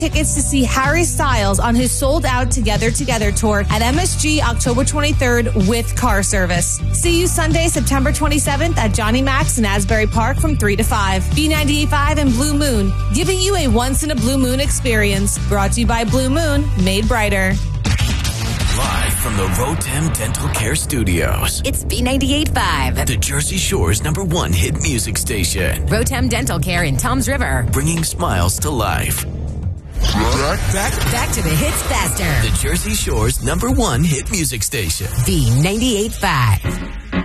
tickets to see Harry Styles on his sold-out Together tour at MSG October 23rd with car service. See you Sunday, September 27th at Johnny Mac's in Asbury Park from 3 to 5. B98.5 and Blue Moon, giving you a once-in-a-blue-moon experience. Brought to you by Blue Moon, made brighter. Live from the Rotem Dental Care Studios. It's B98.5. The Jersey Shore's #1 hit music station. Rotem Dental Care in Toms River. Bringing smiles to life. Back to the hits faster. The Jersey Shore's #1 hit music station. B98.5.